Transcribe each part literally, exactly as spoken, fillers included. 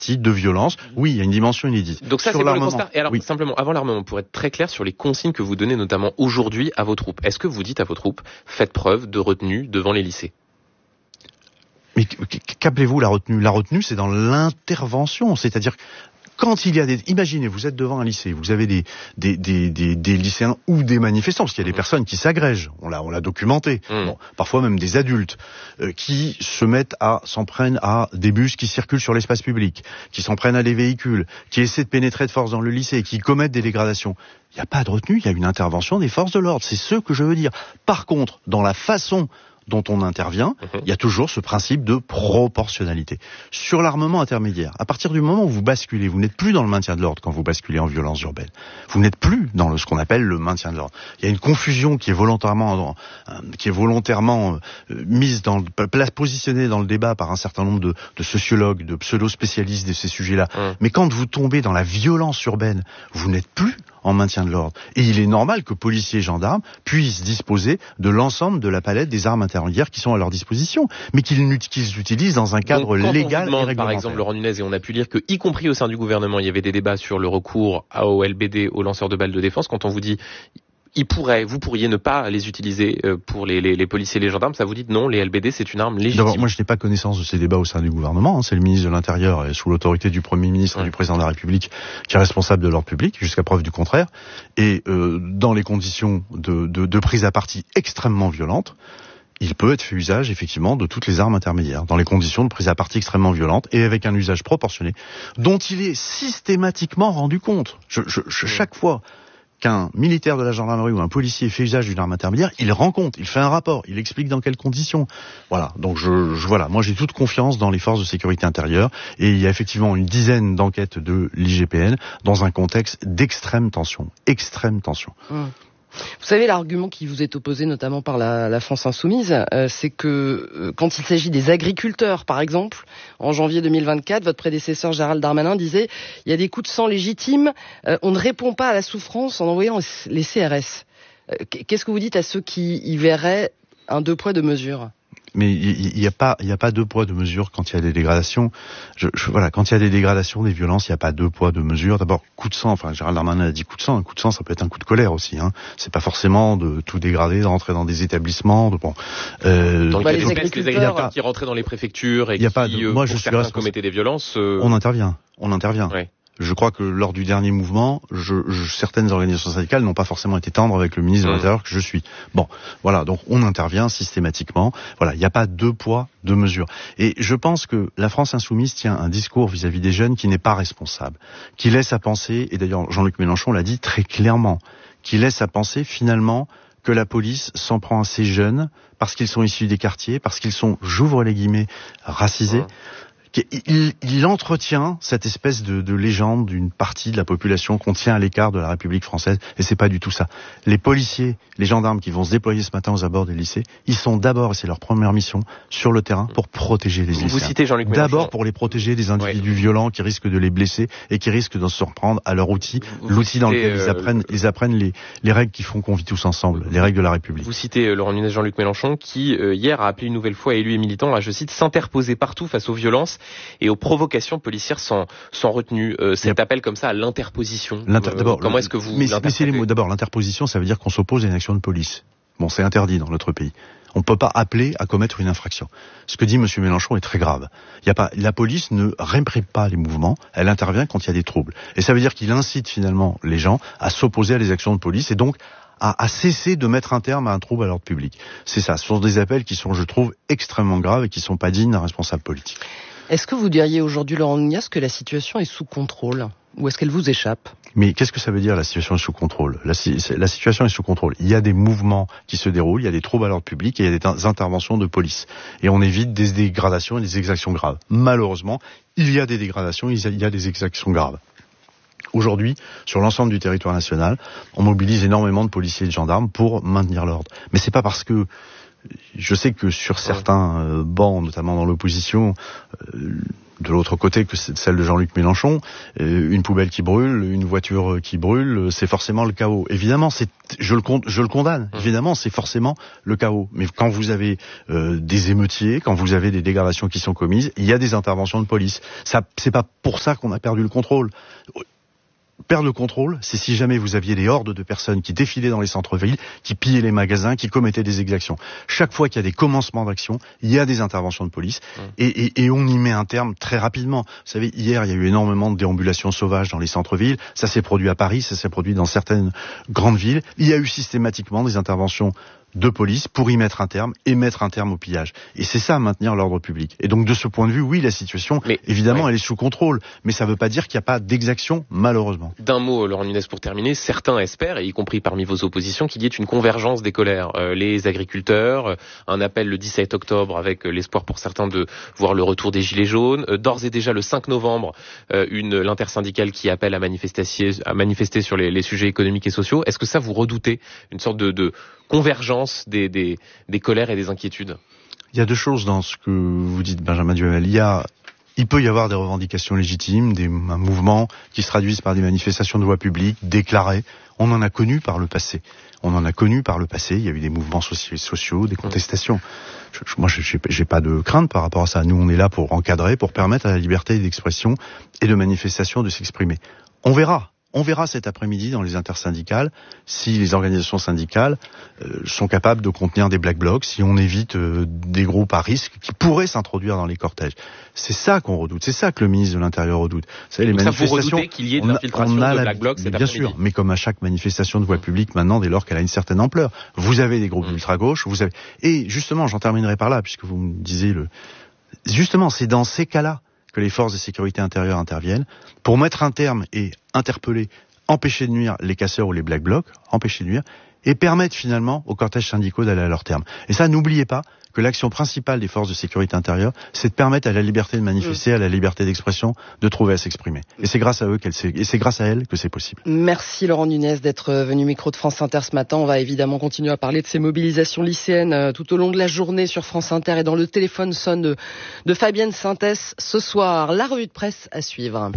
partie de violence. Oui, il y a une dimension inédite. Donc ça, sur c'est pour le l'armement. constat. Et alors, oui. simplement, avant l'armement, pour être très clair sur les consignes que vous donnez notamment aujourd'hui à vos troupes, est-ce que vous dites à vos troupes, faites preuve de retenue devant les lycées ? Mais qu'appelez-vous la retenue ? La retenue, c'est dans l'intervention, c'est-à-dire quand il y a des... Imaginez, vous êtes devant un lycée, vous avez des, des, des, des, des lycéens ou des manifestants, parce qu'il y a des mmh. personnes qui s'agrègent, on l'a, on l'a documenté, mmh. bon, parfois même des adultes, euh, qui se mettent à, s'en prennent à des bus qui circulent sur l'espace public, qui s'en prennent à des véhicules, qui essaient de pénétrer de force dans le lycée, qui commettent des dégradations. Il n'y a pas de retenue, il y a une intervention des forces de l'ordre, c'est ce que je veux dire. Par contre, dans la façon dont on intervient, mmh. il y a toujours ce principe de proportionnalité. Sur l'armement intermédiaire, à partir du moment où vous basculez, vous n'êtes plus dans le maintien de l'ordre quand vous basculez en violence urbaine. Vous n'êtes plus dans le, ce qu'on appelle le maintien de l'ordre. Il y a une confusion qui est volontairement, euh, qui est volontairement euh, mise dans, place positionnée dans le débat par un certain nombre de, de sociologues, de pseudo-spécialistes de ces sujets-là. Mmh. Mais quand vous tombez dans la violence urbaine, vous n'êtes plus en maintien de l'ordre. Et il est normal que policiers et gendarmes puissent disposer de l'ensemble de la palette des armes intermédiaires qui sont à leur disposition, mais qu'ils l'utilisent dans un cadre Donc, légal demande, et réglementaire. Par exemple, Laurent Nunez, et on a pu lire que, y compris au sein du gouvernement, il y avait des débats sur le recours au L B D, aux lanceurs de balles de défense. Quand on vous dit... Ils pourraient, vous pourriez ne pas les utiliser pour les, les, les policiers et les gendarmes. Ça vous dit non, les L B D, c'est une arme légitime. D'abord, moi, je n'ai pas connaissance de ces débats au sein du gouvernement. Hein. C'est le ministre de l'Intérieur, et sous l'autorité du Premier ministre et mmh. du Président de la République, qui est responsable de l'ordre public, jusqu'à preuve du contraire. Et euh, dans les conditions de, de, de prise à partie extrêmement violentes, il peut être fait usage, effectivement, de toutes les armes intermédiaires, dans les conditions de prise à partie extrêmement violentes, et avec un usage proportionné, dont il est systématiquement rendu compte. Je, je, je, chaque fois qu'un militaire de la gendarmerie ou un policier fait usage d'une arme intermédiaire, il rend compte, il fait un rapport, il explique dans quelles conditions. Voilà. Donc je, je voilà, moi j'ai toute confiance dans les forces de sécurité intérieure, et il y a effectivement une dizaine d'enquêtes de l'I G P N dans un contexte d'extrême tension, extrême tension. Mmh. Vous savez, l'argument qui vous est opposé notamment par la, la France Insoumise, euh, c'est que euh, quand il s'agit des agriculteurs, par exemple, en janvier deux mille vingt-quatre, votre prédécesseur Gérald Darmanin disait « il y a des coups de sang légitimes, euh, on ne répond pas à la souffrance en envoyant les C R S euh, ». Qu'est-ce que vous dites à ceux qui y verraient un deux poids deux mesures ? Mais il n'y a pas, il y a pas deux poids deux mesures quand il y a des dégradations. Je, je, voilà, quand il y a des dégradations, des violences, il n'y a pas deux poids deux mesures. D'abord, coup de sang. Enfin, Gérald Darmanin a dit coup de sang. Un coup de sang, ça peut être un coup de colère aussi. Hein. C'est pas forcément de tout dégrader, de rentrer dans des établissements. De bon. Euh, dans les, les agriculteurs pas, qui rentraient dans les préfectures et qui, pas de, moi, je pour suis certains, commettaient des violences. Euh... On intervient. On intervient. Ouais. Je crois que lors du dernier mouvement, je, je, certaines organisations syndicales n'ont pas forcément été tendres avec le ministre mmh. de l'Intérieur que je suis. Bon, voilà, donc on intervient systématiquement. Voilà, il n'y a pas deux poids, deux mesures. Et je pense que la France Insoumise tient un discours vis-à-vis des jeunes qui n'est pas responsable, qui laisse à penser, et d'ailleurs Jean-Luc Mélenchon l'a dit très clairement, qui laisse à penser finalement que la police s'en prend à ces jeunes parce qu'ils sont issus des quartiers, parce qu'ils sont, j'ouvre les guillemets, racisés. Mmh. Il, il entretient cette espèce de, de légende d'une partie de la population qu'on tient à l'écart de la République française, et c'est pas du tout ça. Les policiers, les gendarmes qui vont se déployer ce matin aux abords des lycées, ils sont d'abord, et c'est leur première mission, sur le terrain pour protéger les lycéens. Vous citez Jean-Luc Mélenchon. D'abord pour les protéger des individus ouais. violents qui risquent de les blesser et qui risquent de se reprendre à leur outil, vous l'outil citez, dans lequel euh, ils apprennent, ils apprennent les, les règles qui font qu'on vit tous ensemble, les règles de la République. Vous citez euh, Laurent Nunez, Jean-Luc Mélenchon, qui euh, hier a appelé une nouvelle fois élus et militants à, je cite, s'interposer partout face aux violences et aux provocations policières sans, sans retenue. Euh, cet a... appel comme ça à l'interposition. L'inter... Euh, d'abord, comment est-ce que vous mais, mais c'est les mots. D'abord, l'interposition, ça veut dire qu'on s'oppose à une action de police. Bon, c'est interdit dans notre pays. On ne peut pas appeler à commettre une infraction. Ce que dit M. Mélenchon est très grave. Il y a pas, la police ne réprime pas les mouvements, elle intervient quand il y a des troubles. Et ça veut dire qu'il incite finalement les gens à s'opposer à des actions de police et donc à, à cesser de mettre un terme à un trouble à l'ordre public. C'est ça. Ce sont des appels qui sont, je trouve, extrêmement graves et qui ne sont pas dignes d'un responsable politique. Est-ce que vous diriez aujourd'hui, Laurent Nunez, que la situation est sous contrôle ? Ou est-ce qu'elle vous échappe ? Mais qu'est-ce que ça veut dire, la situation est sous contrôle ? la, la situation est sous contrôle. Il y a des mouvements qui se déroulent, il y a des troubles à l'ordre public et il y a des interventions de police. Et on évite des dégradations et des exactions graves. Malheureusement, il y a des dégradations, il y a des exactions graves. Aujourd'hui, sur l'ensemble du territoire national, on mobilise énormément de policiers et de gendarmes pour maintenir l'ordre. Mais c'est pas parce que Je sais que sur certains euh, bancs, notamment dans l'opposition, euh, de l'autre côté que celle de Jean-Luc Mélenchon, euh, une poubelle qui brûle, une voiture qui brûle, c'est forcément le chaos. Évidemment, c'est, je le, je le condamne. Mmh. Évidemment, c'est forcément le chaos. Mais quand vous avez euh, des émeutiers, quand vous avez des dégradations qui sont commises, il y a des interventions de police. Ça, c'est pas pour ça qu'on a perdu le contrôle. Perdre le contrôle, c'est si jamais vous aviez des hordes de personnes qui défilaient dans les centres-villes, qui pillaient les magasins, qui commettaient des exactions. Chaque fois qu'il y a des commencements d'action, il y a des interventions de police, mmh. et, et, et on y met un terme très rapidement. Vous savez, hier, il y a eu énormément de déambulations sauvages dans les centres-villes. Ça s'est produit à Paris, ça s'est produit dans certaines grandes villes. Il y a eu systématiquement des interventions de police pour y mettre un terme et mettre un terme au pillage. Et c'est ça, maintenir l'ordre public. Et donc de ce point de vue, oui, la situation, mais, évidemment, ouais. elle est sous contrôle. Mais ça ne veut pas dire qu'il n'y a pas d'exaction, malheureusement. D'un mot, Laurent Nunez, pour terminer, certains espèrent, et y compris parmi vos oppositions, qu'il y ait une convergence des colères. Euh, les agriculteurs, euh, un appel le dix-sept octobre avec euh, l'espoir pour certains de voir le retour des Gilets jaunes. Euh, d'ores et déjà, le cinq novembre, euh, une l'intersyndicale qui appelle à manifester, à manifester sur les, les sujets économiques et sociaux. Est-ce que ça, vous redoutez une sorte de, de convergence des, des, des colères et des inquiétudes? Il y a deux choses dans ce que vous dites, Benjamin Duhamel. Il y a, il peut y avoir des revendications légitimes, des, un mouvement qui se traduisent par des manifestations de voie publique déclarées. On en a connu par le passé. On en a connu par le passé. Il y a eu des mouvements sociaux, sociaux des contestations. Je, je, moi, je j'ai pas de crainte par rapport à ça. Nous, on est là pour encadrer, pour permettre à la liberté d'expression et de manifestation de s'exprimer. On verra. On verra cet après-midi dans les intersyndicales si les organisations syndicales euh, sont capables de contenir des black blocs, si on évite euh, des groupes à risque qui pourraient s'introduire dans les cortèges. C'est ça qu'on redoute, c'est ça que le ministre de l'Intérieur redoute. Vous savez, les Donc manifestations, ça, vous redoutez qu'il y ait de l'infiltration de black blocs cet après-midi? Bien sûr, mais comme à chaque manifestation de voie publique maintenant, dès lors qu'elle a une certaine ampleur, vous avez des groupes mmh. ultra-gauche, vous avez... Et justement, j'en terminerai par là, puisque vous me disiez le... Justement, c'est dans ces cas-là que les forces de sécurité intérieure interviennent pour mettre un terme et interpeller, empêcher de nuire les casseurs ou les black blocs, empêcher de nuire, et permettre finalement aux cortèges syndicaux d'aller à leur terme. Et ça, n'oubliez pas que l'action principale des forces de sécurité intérieure, c'est de permettre à la liberté de manifester, mmh. à la liberté d'expression, de trouver à s'exprimer. Et c'est grâce à eux qu'elle, et c'est grâce à elles que c'est possible. Merci Laurent Nunez d'être venu au micro de France Inter ce matin. On va évidemment continuer à parler de ces mobilisations lycéennes tout au long de la journée sur France Inter et dans le téléphone sonne de, de Fabienne Sintès ce soir. La revue de presse à suivre.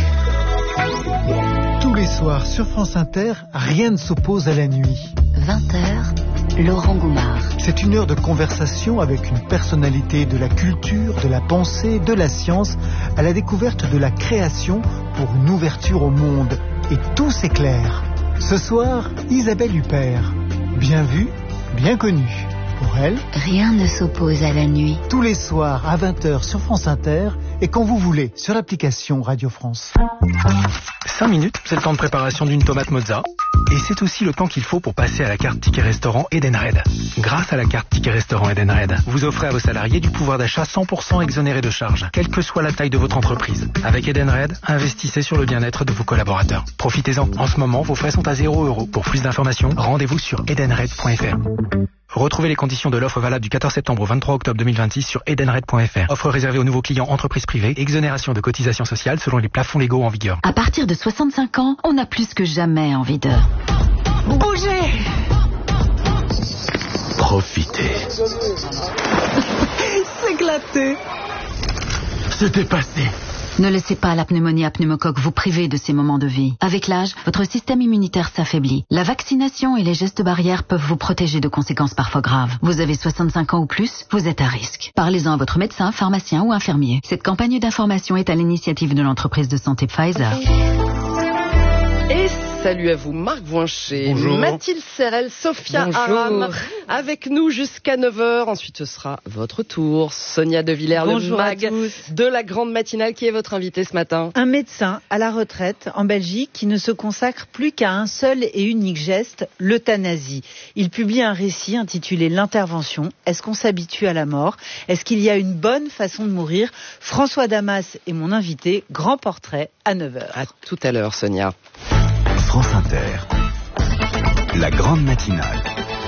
Tous les soirs sur France Inter, rien ne s'oppose à la nuit. vingt heures, Laurent Goumard. C'est une heure de conversation avec une personnalité de la culture, de la pensée, de la science, à la découverte de la création pour une ouverture au monde. Et tout s'éclaire. Ce soir, Isabelle Huppert. Bien vue, bien connue. Pour elle, rien ne s'oppose à la nuit. Tous les soirs à vingt heures sur France Inter et quand vous voulez sur l'application Radio France. cinq minutes, c'est le temps de préparation d'une tomate mozza. Et c'est aussi le temps qu'il faut pour passer à la carte Ticket Restaurant Edenred. Grâce à la carte Ticket Restaurant Edenred, vous offrez à vos salariés du pouvoir d'achat cent pour cent exonéré de charges, quelle que soit la taille de votre entreprise. Avec Edenred, investissez sur le bien-être de vos collaborateurs. Profitez-en. En ce moment, vos frais sont à zéro euro. Pour plus d'informations, rendez-vous sur edenred point f r. Retrouvez les conditions de l'offre valable du quatorze septembre au vingt-trois octobre deux mille vingt-six sur edenred point f r. Offre réservée aux nouveaux clients entreprises privées, exonération de cotisations sociales selon les plafonds légaux en vigueur. À partir de soixante-cinq ans, on a plus que jamais envie de... bouger. Profitez. S'éclater. C'était passé. Ne laissez pas la pneumonie à pneumocoque vous priver de ces moments de vie. Avec l'âge, votre système immunitaire s'affaiblit. La vaccination et les gestes barrières peuvent vous protéger de conséquences parfois graves. Vous avez soixante-cinq ans ou plus, vous êtes à risque. Parlez-en à votre médecin, pharmacien ou infirmier. Cette campagne d'information est à l'initiative de l'entreprise de santé Pfizer. Et salut à vous, Marc Voincher, Mathilde Serrel, Sophia Bonjour. Aram, avec nous jusqu'à neuf heures. Ensuite, ce sera votre tour. Sonia De Villers, le mag de la grande matinale. Qui est votre invité ce matin? Un médecin à la retraite en Belgique qui ne se consacre plus qu'à un seul et unique geste, l'euthanasie. Il publie un récit intitulé L'intervention. Est-ce qu'on s'habitue à la mort? Est-ce qu'il y a une bonne façon de mourir? François Damas est mon invité. Grand portrait à neuf heures. À tout à l'heure, Sonia. France Inter, la grande matinale.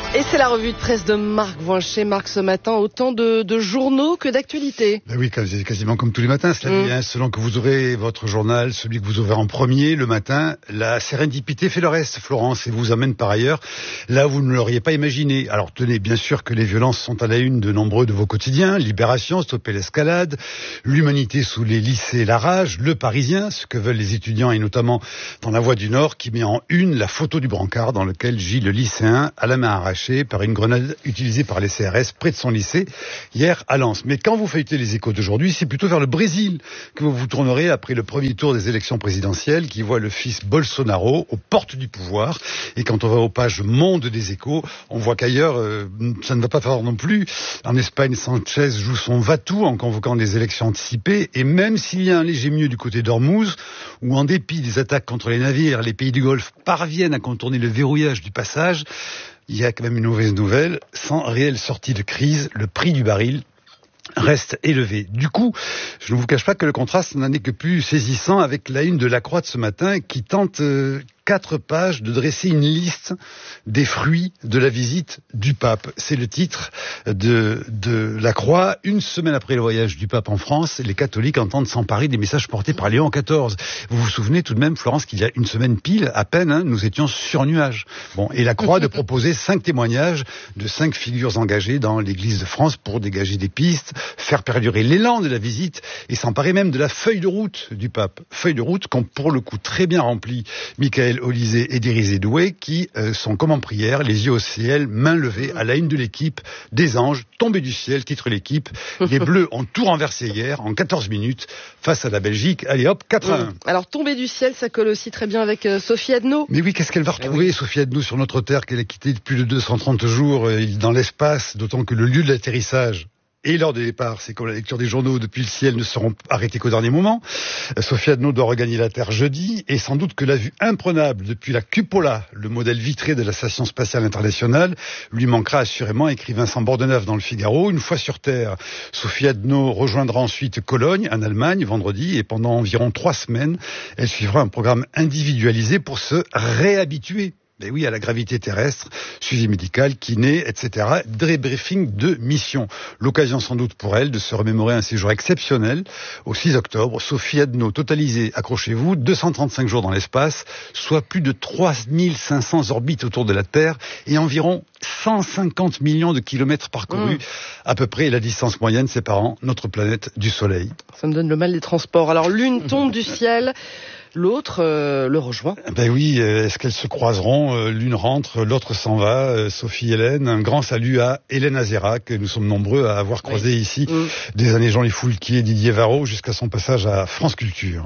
Et c'est la revue de presse de Marc Voinchet. Marc, ce matin, autant de, de journaux que d'actualités. Ben oui, quasiment comme tous les matins. Cela mmh. dit, hein, selon que vous aurez votre journal, celui que vous ouvrez en premier le matin, la sérendipité fait le reste, Florence, et vous amène par ailleurs là où vous ne l'auriez pas imaginé. Alors tenez, bien sûr que les violences sont à la une de nombreux de vos quotidiens. Libération, stopper l'escalade, l'humanité sous les lycées, la rage, Le Parisien, ce que veulent les étudiants et notamment dans la Voix du Nord, qui met en une la photo du brancard dans lequel gît le lycéen à la main arrachée par une grenade utilisée par les C R S près de son lycée hier à Lens. Mais quand vous feuilletez les Échos d'aujourd'hui, c'est plutôt vers le Brésil que vous vous tournerez après le premier tour des élections présidentielles qui voit le fils Bolsonaro aux portes du pouvoir. Et quand on va aux pages Monde des Échos, on voit qu'ailleurs, euh, ça ne va pas faire non plus. En Espagne, Sanchez joue son va-tout en convoquant des élections anticipées. Et même s'il y a un léger mieux du côté d'Ormuz, où en dépit des attaques contre les navires, les pays du Golfe parviennent à contourner le verrouillage du passage, il y a quand même une mauvaise nouvelle. Sans réelle sortie de crise, le prix du baril reste élevé. Du coup, je ne vous cache pas que le contraste n'en est que plus saisissant avec la une de La Croix de ce matin qui tente euh, quatre pages de dresser une liste des fruits de la visite du pape. C'est le titre de, de La Croix. Une semaine après le voyage du pape en France, les catholiques entendent s'emparer des messages portés par Léon quatorze. Vous vous souvenez tout de même, Florence, qu'il y a une semaine pile, à peine, hein, nous étions sur nuage. Bon, et La Croix de proposer cinq témoignages de cinq figures engagées dans l'Église de France pour dégager des pistes, faire perdurer l'élan de la visite et s'emparer même de la feuille de route du pape. Feuille de route qu'ont pour le coup très bien remplie Michael Olysée et Dérisé Doué qui euh, sont comme en prière, les yeux au ciel, mains levées à la une de l'équipe, des anges tombés du ciel, titre l'équipe. Les Bleus ont tout renversé hier en quatorze minutes face à la Belgique. Allez hop, quatre à un. Alors tombé du ciel, ça colle aussi très bien avec euh, Sophie Adno. Mais oui, qu'est-ce qu'elle va retrouver, oui. Sophie Adno, sur notre terre qu'elle a quitté depuis plus de deux cent trente jours euh, dans l'espace, d'autant que le lieu de l'atterrissage et l'heure de départ, c'est comme la lecture des journaux depuis le ciel ne seront arrêtés qu'au dernier moment. Sophie Adno doit regagner la Terre jeudi, et sans doute que la vue imprenable depuis la cupola, le modèle vitré de la Station Spatiale Internationale, lui manquera assurément, écrit Vincent Bordenave dans le Figaro. Une fois sur Terre, Sophie Adno rejoindra ensuite Cologne, en Allemagne, vendredi, et pendant environ trois semaines, elle suivra un programme individualisé pour se réhabituer. Ben oui, à la gravité terrestre, suivi médical, kiné, et cetera. Débriefing de mission. L'occasion sans doute pour elle de se remémorer un séjour exceptionnel. Au six octobre, Sophie Adno totalisé, accrochez-vous, deux cent trente-cinq jours dans l'espace, soit plus de trois mille cinq cents orbites autour de la Terre et environ cent cinquante millions de kilomètres parcourus, mmh. à peu près la distance moyenne séparant notre planète du Soleil. Ça me donne le mal des transports. Alors l'une tombe du ciel, l'autre euh, le rejoint. Ben oui, euh, est-ce qu'elles se croiseront? euh, L'une rentre, l'autre s'en va. Euh, Sophie Hélène, un grand salut à Hélène Azera, que nous sommes nombreux à avoir croisé oui. ici, mmh. des années Jean-Louis Foulquier, Didier Varro, jusqu'à son passage à France Culture.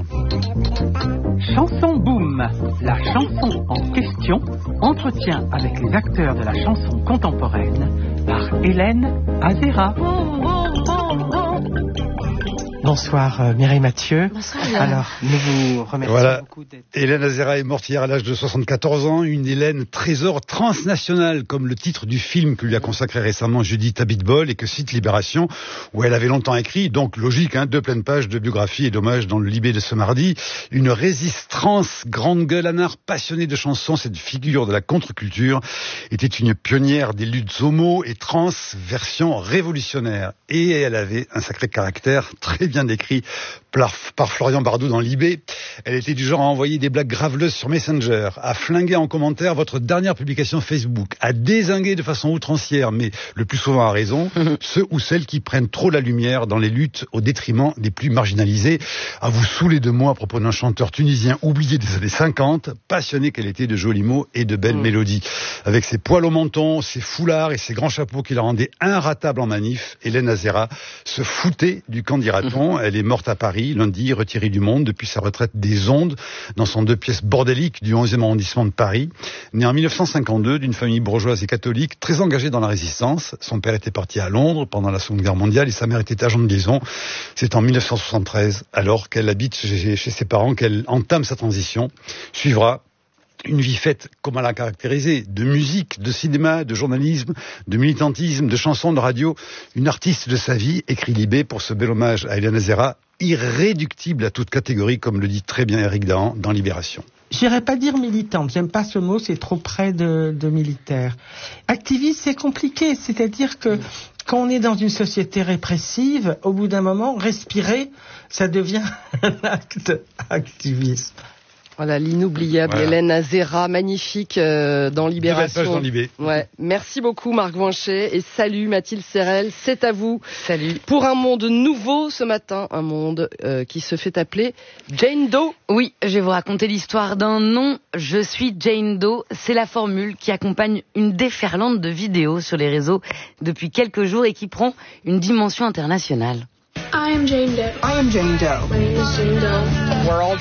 Chanson Boom, la chanson en question, entretien avec les acteurs de la chanson contemporaine par Hélène Azera. Bonsoir euh, Mireille Mathieu. Bonsoir. Alors, nous vous remercions voilà. beaucoup d'être... Hélène Azera est morte hier à l'âge de soixante-quatorze ans, une Hélène trésor transnationale, comme le titre du film que lui a consacré récemment Judith Abitbol et que cite Libération, où elle avait longtemps écrit, donc logique, hein, deux pleines pages de biographie et d'hommage dans le Libé de ce mardi, une résistance, grande gueule en art, passionnée de chansons. Cette figure de la contre-culture était une pionnière des luttes homo et trans, version révolutionnaire. Et elle avait un sacré caractère très bien décrit par, par Florian Bardou dans Libé. Elle était du genre à envoyer des blagues graveleuses sur Messenger, à flinguer en commentaire votre dernière publication Facebook, à dézinguer de façon outrancière, mais le plus souvent à raison, ceux ou celles qui prennent trop la lumière dans les luttes au détriment des plus marginalisés, à vous saouler de mots à propos d'un chanteur tunisien oublié des années cinquante, passionné qu'elle était de jolis mots et de belles mmh. mélodies. Avec ses poils au menton, ses foulards et ses grands chapeaux qui la rendaient inratable en manif, Hélène Azera se foutait du candidaton. Elle est morte à Paris, lundi, retirée du monde depuis sa retraite des ondes, dans son deux pièces bordélique du onzième arrondissement de Paris. Née en mille neuf cent cinquante-deux, d'une famille bourgeoise et catholique, très engagée dans la résistance. Son père était parti à Londres pendant la Seconde Guerre mondiale et sa mère était agent de liaison. C'est en mille neuf cent soixante-treize, alors qu'elle habite chez, chez ses parents, qu'elle entame sa transition. Suivra une vie faite, comme elle l'a caractérisé, de musique, de cinéma, de journalisme, de militantisme, de chansons, de radio. Une artiste de sa vie, écrit Libé pour ce bel hommage à Hélène Azera, irréductible à toute catégorie, comme le dit très bien Éric Dahan dans Libération. J'irais pas dire militante, j'aime pas ce mot, c'est trop près de, de militaire. Activiste, c'est compliqué, c'est-à-dire que quand on est dans une société répressive, au bout d'un moment, respirer, ça devient un acte activisme. Voilà, l'inoubliable voilà. Hélène Azera, magnifique euh, dans Libération. Dans Libé. Ouais. Merci beaucoup Marc Voinchet et salut Mathilde Serrel, c'est à vous. Salut. Pour un monde nouveau ce matin, un monde euh, qui se fait appeler Jane Doe. Oui, je vais vous raconter l'histoire d'un nom. Je suis Jane Doe, c'est la formule qui accompagne une déferlante de vidéos sur les réseaux depuis quelques jours et qui prend une dimension internationale. I am Jane Doe. I am Jane Doe. My name is Jane Doe. We're all